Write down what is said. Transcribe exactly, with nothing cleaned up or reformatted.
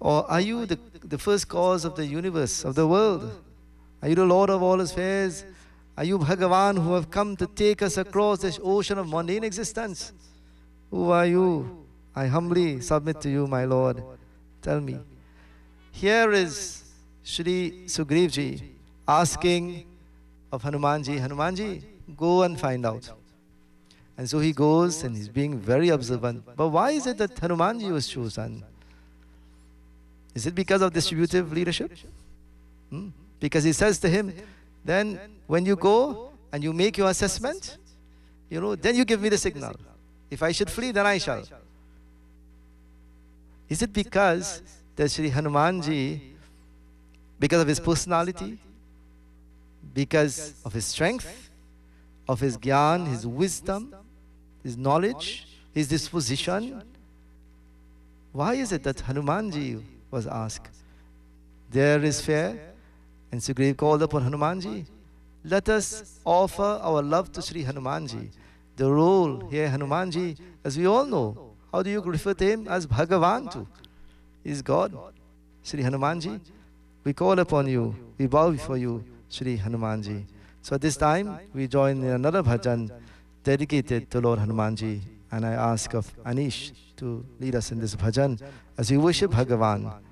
Or are you the, the first cause of the universe, of the world? Are you the Lord of all affairs? Are you Bhagavan who have come to take us across this ocean of mundane existence? Who are you? I humbly submit to you, my Lord. Tell me. Here is Shri Sugriv asking of Hanumanji, Hanumanji, go and find out. And so he goes and he's being very observant. But why is it that Hanumanji was chosen? Is it because of distributive leadership? Hmm? Because he says to him, then when you go and you make your assessment, you know, then you give me the signal. If I should flee, then I shall. Is it because that Sri Hanumanji, because of his personality, because of his strength, of his gyan, his wisdom, his knowledge, his disposition, why is it that Hanumanji was asked? There is fear, and Sugriv called upon Hanumanji. Let us offer our love to Sri Hanumanji. The role here, Hanumanji, as we all know, how do you refer to him? As Bhagavan too. He is God. Sri Hanumanji, we call upon you, we bow before you, Sri Hanumanji. So at this time, we join in another bhajan dedicated to Lord Hanumanji. And I ask of Anish to lead us in this bhajan as we worship Bhagavan.